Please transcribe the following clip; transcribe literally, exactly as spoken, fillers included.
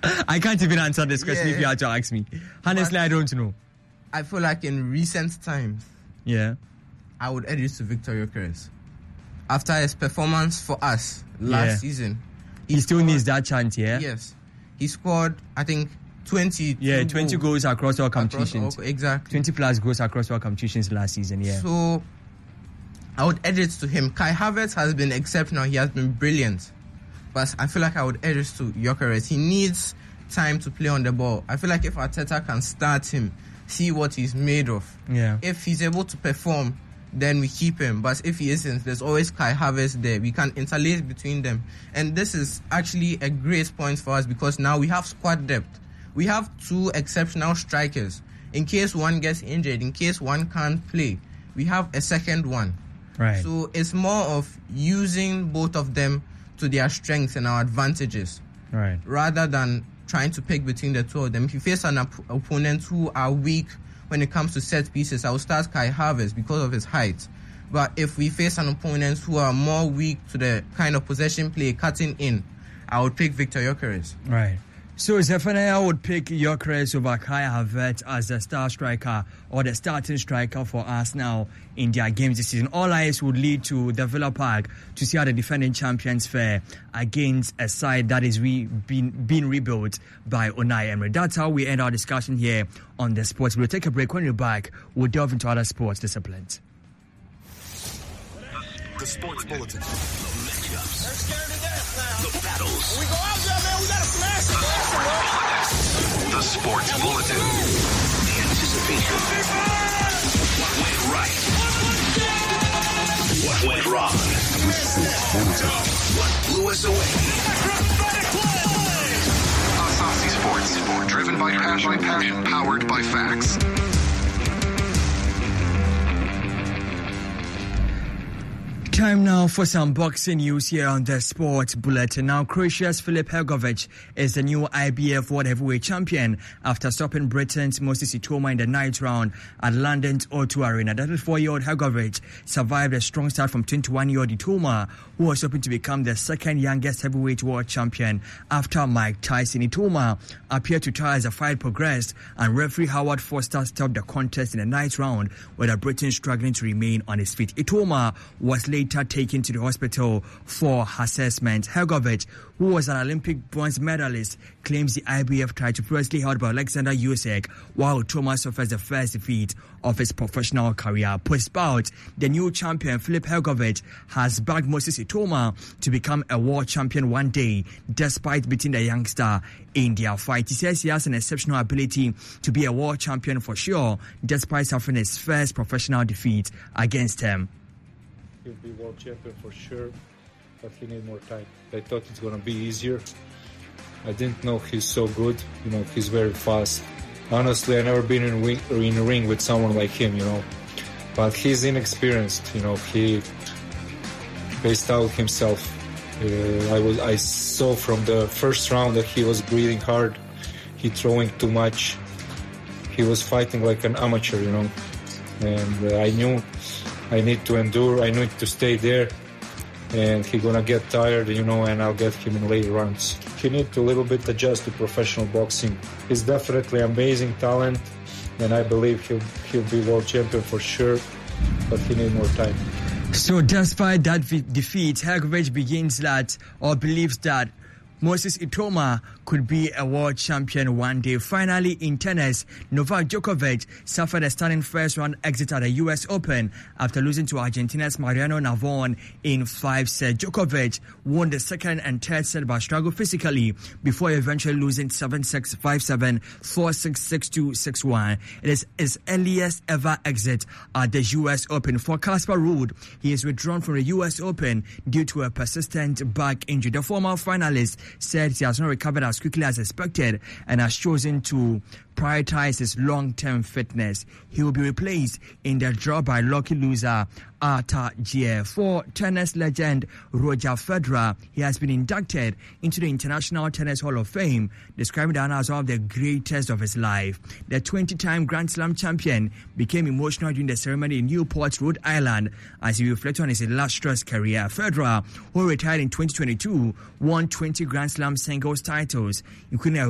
I can't even answer this question Yeah. if you had to ask me. Honestly, But I don't know. I feel like in recent times, Yeah. I would edit to Victor Gyökeres. After his performance for us last Yeah. season, He still scored- needs that chance, yeah? Yes. He scored, I think, twenty. Yeah, twenty goals across all competitions. Across all, exactly. twenty plus goals across all competitions last season, yeah. So, I would edit to him. Kai Havertz has been exceptional. He has been brilliant. But I feel like I would edit to Gyökeres. He needs time to play on the ball. I feel like if Arteta can start him, see what he's made of. Yeah. If he's able to perform, then we keep him. But if he isn't, there's always Kai Havertz there. We can interlace between them. And this is actually a great point for us because now we have squad depth. We have two exceptional strikers. In case one gets injured, in case one can't play, we have a second one. Right. So it's more of using both of them to their strengths and our advantages, Right. rather than trying to pick between the two of them. If you face an op- opponent who are weak when it comes to set pieces, I will start Kai Havertz because of his height. But if we face an opponent who are more weak to the kind of possession play, cutting in, I would pick Victor Gyökeres. Right. So Zephaniah would pick Gyökeres over Kai Havertz as the star striker or the starting striker for us now in their games this season. All eyes would lead to the Villa Park to see how the defending champions fare against a side that is re- being, being rebuilt by Unai Emery. That's how we end our discussion here on the sports. We'll take a break. When we're back, we'll delve into other sports disciplines. The Sports Bulletin. The matchups. They're scared to death now. The battles. We go out there, man. We gotta smash it. Smash it, The Sports Bulletin. The anticipation. What went right? What went wrong? What blew us away? Asasi Sports. Sport. Driven by passion. By passion. Powered by facts. Time now for some boxing news here on the Sports Bulletin. Now, Croatia's Filip Hrgović is the new I B F World Heavyweight Champion after stopping Britain's Moses Itouma in the ninth round at London's O two Arena. The thirty-four-year-old Hrgović survived a strong start from twenty-one-year-old Itouma, who was hoping to become the second youngest heavyweight world champion after Mike Tyson. Itouma appeared to try as the fight progressed, and referee Howard Foster stopped the contest in the ninth round, with the Briton struggling to remain on his feet. Itouma was later taken to the hospital for assessment. Hrgović, who was an Olympic bronze medalist, claims the I B F title previously held by Alexander Usyk, while Itouma suffers the first defeat of his professional career. Post-bout, the new champion Filip Hrgović has backed Moses Itouma to become a world champion one day, despite beating the youngster in their fight. He says he has an exceptional ability to be a world champion for sure, despite suffering his first professional defeat against him. He'll be world champion for sure, but he need more time. I thought it's gonna be easier. I didn't know he's so good. You know, he's very fast. Honestly, I've never been in, ring, in a ring with someone like him, you know. But he's inexperienced, you know. He paced out himself. Uh, I was, I saw from the first round that he was breathing hard. He throwing too much. He was fighting like an amateur, you know. And uh, I knew I need to endure, I need to stay there, and he's gonna get tired, you know, and I'll get him in late rounds. He needs to a little bit adjust to professional boxing. He's definitely amazing talent, and I believe he'll he'll be world champion for sure, but he needs more time. So despite that v- defeat, Hrgović begins that, or believes that, Moses Itouma could be a world champion one day. Finally, in tennis, Novak Djokovic suffered a stunning first-round exit at the U S Open after losing to Argentina's Mariano Navon in five sets. Djokovic won the second and third set but struggled physically before eventually losing seven six, five seven, four six, six two, six one. It is his earliest ever exit at the U S Open. For Casper Ruud, he is withdrawn from the U S Open due to a persistent back injury. The former finalist said he has not recovered as quickly as expected and has chosen to prioritize his long-term fitness. He will be replaced in the draw by lucky loser Arthur G. For tennis legend Roger Federer, he has been inducted into the International Tennis Hall of Fame, describing the honor as one of the greatest of his life. The twenty-time Grand Slam champion became emotional during the ceremony in Newport, Rhode Island, as he reflected on his illustrious career. Federer, who retired in twenty twenty-two, won twenty Grand Slam singles titles, including a